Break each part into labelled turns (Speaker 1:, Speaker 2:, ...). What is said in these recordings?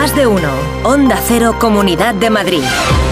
Speaker 1: Más de uno. Onda Cero, Comunidad de Madrid.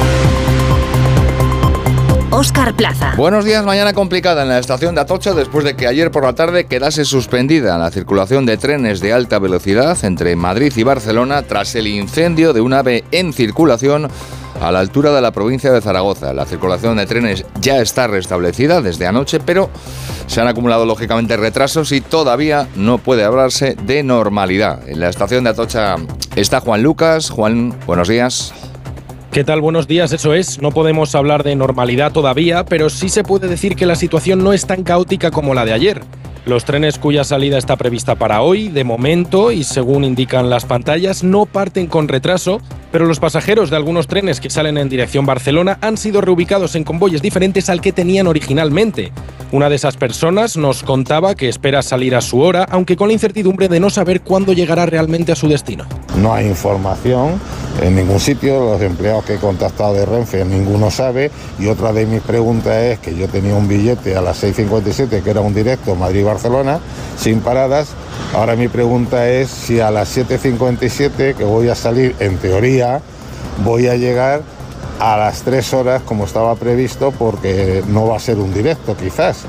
Speaker 1: Óscar Plaza.
Speaker 2: Buenos días. Mañana complicada en la estación de Atocha después de que ayer por la tarde quedase suspendida la circulación de trenes de alta velocidad entre Madrid y Barcelona tras el incendio de un AVE en circulación a la altura de la provincia de Zaragoza. La circulación de trenes ya está restablecida desde anoche, pero se han acumulado lógicamente retrasos y todavía no puede hablarse de normalidad. En la estación de Atocha está Juan Lucas. Juan, buenos días.
Speaker 3: ¿Qué tal? Buenos días, eso es. No podemos hablar de normalidad todavía, pero sí se puede decir que la situación no es tan caótica como la de ayer. Los trenes cuya salida está prevista para hoy, de momento, y según indican las pantallas, no parten con retraso, pero los pasajeros de algunos trenes que salen en dirección Barcelona han sido reubicados en convoyes diferentes al que tenían originalmente. Una de esas personas nos contaba que espera salir a su hora, aunque con la incertidumbre de no saber cuándo llegará realmente a su destino.
Speaker 4: No hay información en ningún sitio, los empleados que he contactado de Renfe ninguno sabe, y otra de mis preguntas es que yo tenía un billete a las 6:57 que era un directo Madrid-Barcelona sin paradas. Ahora mi pregunta es si a las 7:57 que voy a salir, en teoría voy a llegar a las 3 horas como estaba previsto, porque no va a ser un directo quizás.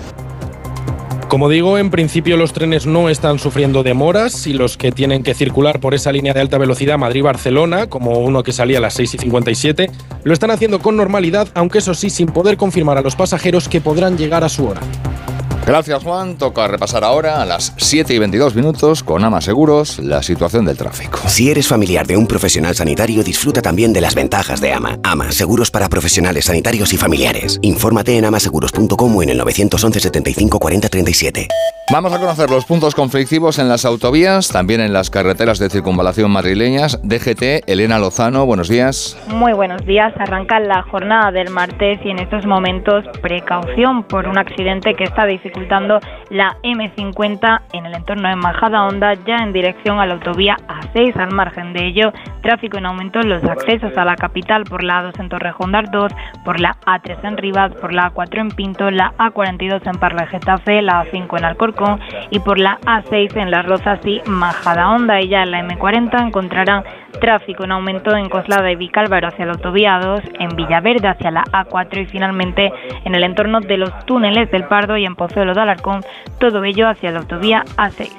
Speaker 3: Como digo, en principio los trenes no están sufriendo demoras y los que tienen que circular por esa línea de alta velocidad Madrid-Barcelona, como uno que salía a las 6:57, lo están haciendo con normalidad, aunque eso sí, sin poder confirmar a los pasajeros que podrán llegar a su hora.
Speaker 2: Gracias, Juan. Toca repasar ahora a las 7:22 con AMA Seguros la situación del tráfico.
Speaker 5: Si eres familiar de un profesional sanitario, disfruta también de las ventajas de AMA. AMA, seguros para profesionales sanitarios y familiares. Infórmate en amaseguros.com o en el 911 75 40 37.
Speaker 2: Vamos a conocer los puntos conflictivos en las autovías, también en las carreteras de circunvalación madrileñas. DGT, Elena Lozano, buenos días.
Speaker 6: Muy buenos días. Arranca la jornada del martes y en estos momentos precaución por un accidente que está dificultando la M50 en el entorno de Majadahonda, ya en dirección a la autovía A6. Al margen de ello, tráfico en aumento en los accesos a la capital por la A2 en Torrejón de Ardoz, por la A3 en Rivas, por la A4 en Pinto, la A42 en Parla de Getafe, la A5 en Alcorcón y por la A6 en Las Rozas y Majadahonda. Y ya en la M40 encontrarán tráfico en aumento en Coslada y Vicálvaro hacia la autovía A2, en Villaverde hacia la A4 y finalmente en el entorno de los túneles del Pardo y en Pozuelo de Alarcón, todo ello hacia la autovía A6.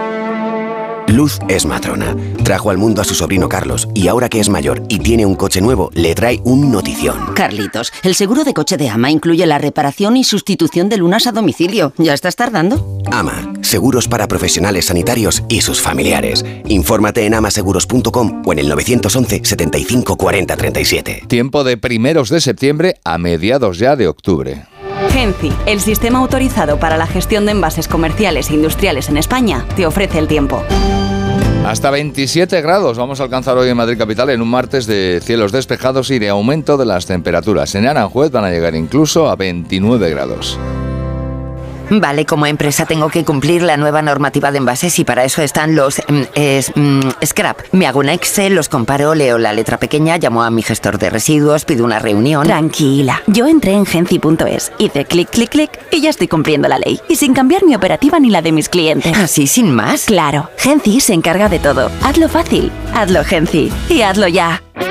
Speaker 5: Luz es matrona. Trajo al mundo a su sobrino Carlos y ahora que es mayor y tiene un coche nuevo, le trae un notición.
Speaker 7: Carlitos, el seguro de coche de AMA incluye la reparación y sustitución de lunas a domicilio. ¿Ya estás tardando?
Speaker 5: AMA, seguros para profesionales sanitarios y sus familiares. Infórmate en amaseguros.com o en el 911 75 40 37.
Speaker 2: Tiempo de 1 de septiembre a mediados ya de octubre.
Speaker 8: Genci, el sistema autorizado para la gestión de envases comerciales e industriales en España, te ofrece el tiempo.
Speaker 2: Hasta 27 grados vamos a alcanzar hoy en Madrid capital en un martes de cielos despejados y de aumento de las temperaturas. En Aranjuez van a llegar incluso a 29 grados.
Speaker 7: Vale, como empresa tengo que cumplir la nueva normativa de envases y para eso están los scrap. Me hago un Excel, los comparo, leo la letra pequeña, llamo a mi gestor de residuos, pido una reunión.
Speaker 8: Tranquila, yo entré en genci.es, hice clic, clic, clic y ya estoy cumpliendo la ley. Y sin cambiar mi operativa ni la de mis clientes.
Speaker 7: ¿Así sin más?
Speaker 8: Claro, Genci se encarga de todo. Hazlo fácil, hazlo Genci y hazlo ya.